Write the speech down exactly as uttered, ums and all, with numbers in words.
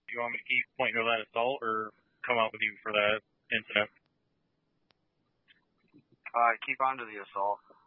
Do you want me to keep pointing to that assault or come out with you for that incident? Uh, keep on to the assault.